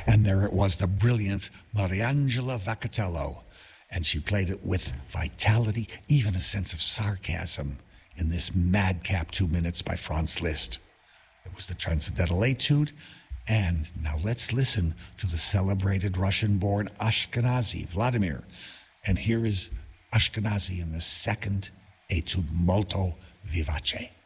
And there it was, the brilliant Mariangela Vaccatello. And she played it with vitality, even a sense of sarcasm in this madcap 2 minutes by Franz Liszt. It was the Transcendental Etude. And now let's listen to the celebrated Russian-born Ashkenazi, Vladimir. And here is Ashkenazi in the second Etude Molto Vivace.